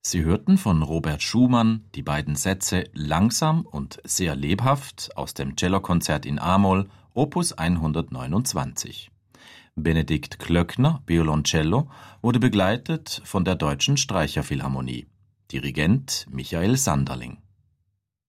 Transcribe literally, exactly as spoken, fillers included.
Sie hörten von Robert Schumann die beiden Sätze Langsam und sehr lebhaft aus dem Cellokonzert in a-Moll, Opus hundertneunundzwanzig. Benedikt Klöckner, Violoncello, wurde begleitet von der Deutschen Streicherphilharmonie. Dirigent Michael Sanderling.